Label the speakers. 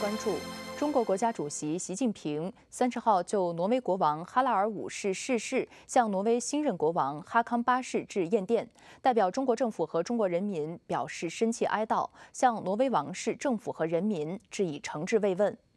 Speaker 1: 关注，中国国家主席习近平30号就挪威国王哈拉尔五世逝世向挪威新任国王哈康八世致唁电，代表中国政府和中国人民表示深切哀悼，向挪威王室政府和人民致以诚挚慰问。